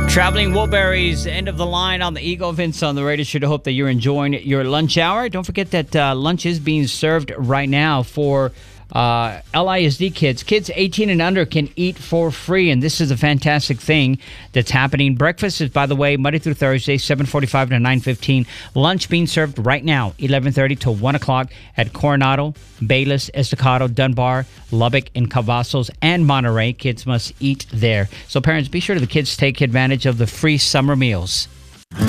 Traveling Woolberries, end of the line on the Eagle. Vince on the radio show. To hope that you're enjoying your lunch hour. Don't forget that lunch is being served right now for LISD kids. Kids 18 and under can eat for free, and this is a fantastic thing that's happening. Breakfast is, by the way, Monday through Thursday, 7:45 to 9:15. Lunch being served right now, 11:30 to 1 o'clock at Coronado, Bayless, Estacado, Dunbar, Lubbock, and Cavazos, and Monterey. Kids must eat there. So parents, be sure the kids take advantage of the free summer meals.